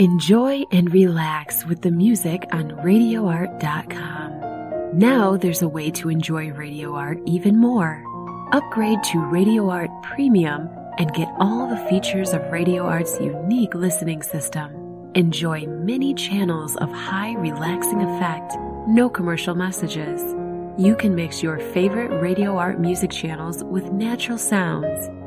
Enjoy and relax with the music on RadioArt.com. Now there's a way to enjoy Radio Art even more. Upgrade to Radio Art Premium and get all the features of Radio Art's unique listening system. Enjoy many channels of high relaxing effect, no commercial messages. You can mix your favorite Radio Art music channels with natural sounds